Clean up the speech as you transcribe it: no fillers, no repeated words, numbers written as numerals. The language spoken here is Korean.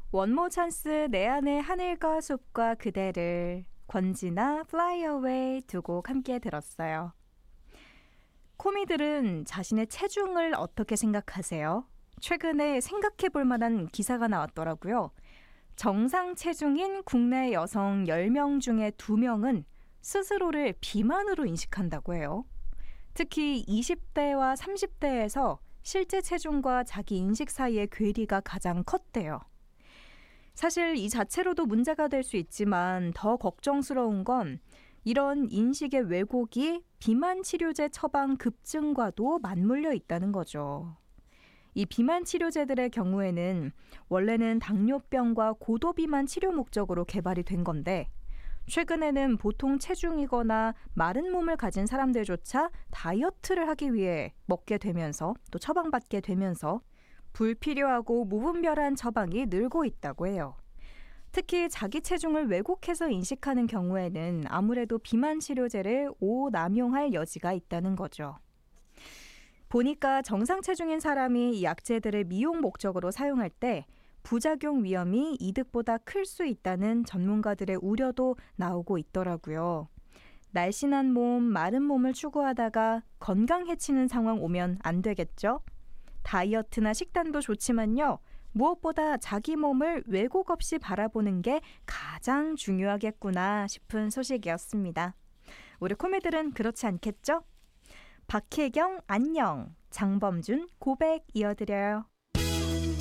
원모 찬스 내 안의 하늘과 숲과 그대를 권지나 Fly Away 두 곡 함께 들었어요. 코미들은 자신의 체중을 어떻게 생각하세요? 최근에 생각해 볼 만한 기사가 나왔더라고요. 정상 체중인 국내 여성 10명 중에 2명은 스스로를 비만으로 인식한다고 해요. 특히 20대와 30대에서 실제 체중과 자기 인식 사이의 괴리가 가장 컸대요. 사실 이 자체로도 문제가 될 수 있지만 더 걱정스러운 건 이런 인식의 왜곡이 비만 치료제 처방 급증과도 맞물려 있다는 거죠. 이 비만 치료제들의 경우에는 원래는 당뇨병과 고도비만 치료 목적으로 개발이 된 건데 최근에는 보통 체중이거나 마른 몸을 가진 사람들조차 다이어트를 하기 위해 먹게 되면서 또 처방받게 되면서 불필요하고 무분별한 처방이 늘고 있다고 해요. 특히 자기 체중을 왜곡해서 인식하는 경우에는 아무래도 비만 치료제를 오남용할 여지가 있다는 거죠. 보니까 정상 체중인 사람이 이 약제들을 미용 목적으로 사용할 때 부작용 위험이 이득보다 클 수 있다는 전문가들의 우려도 나오고 있더라고요. 날씬한 몸, 마른 몸을 추구하다가 건강 해치는 상황 오면 안 되겠죠? 다이어트나 식단도 좋지만요. 무엇보다 자기 몸을 왜곡 없이 바라보는 게 가장 중요하겠구나 싶은 소식이었습니다. 우리 코미들은 그렇지 않겠죠? 박혜경 안녕, 장범준 고백 이어드려요.